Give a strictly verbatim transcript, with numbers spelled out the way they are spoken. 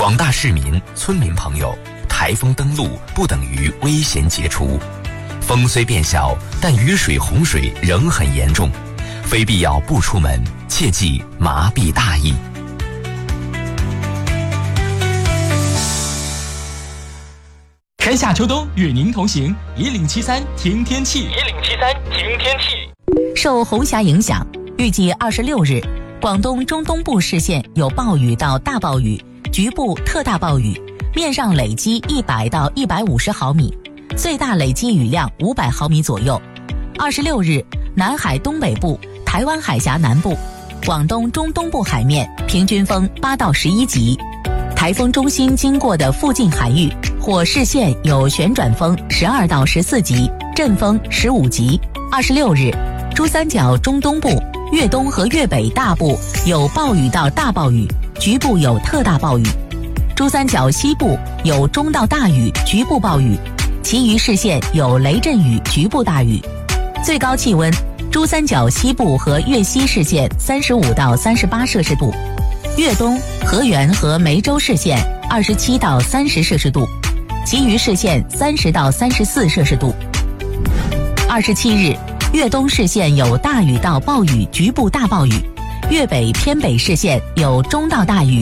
广大市民、村民朋友，台风登陆不等于危险解除，风虽变小，但雨水、洪水仍很严重，非必要不出门，切忌麻痹大意。 春夏秋冬与您同行，一零七三听天气，一零七三听天气。 受红霞影响，预计二十六日，广东中东部市县有暴雨到大暴雨，局部特大暴雨，面上累积一百到一百五十毫米，最大累积雨量五百毫米左右。二十六日，南海东北部、台湾海峡南部、广东中东部海面平均风八到十一级，台风中心经过的附近海域或市县有旋转风十二到十四级，阵风十五级。二十六日，珠三角中东部、粤东和粤北大部有暴雨到大暴雨，局部有特大暴雨；珠三角西部有中到大雨，局部暴雨，其余市县有雷阵雨，局部大雨。最高气温，珠三角西部和粤西市县三十五到三十八摄氏度，粤东、河源和梅州市县二十七到三十摄氏度，其余市县三十到三十四摄氏度。二十七日，粤东市县有大雨到暴雨，局部大暴雨；粤北偏北市县有中到大雨，